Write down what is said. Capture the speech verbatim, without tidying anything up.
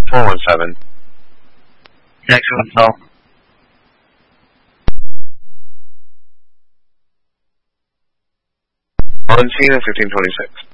four one seven. Next hotel. On scene at fifteen twenty-six.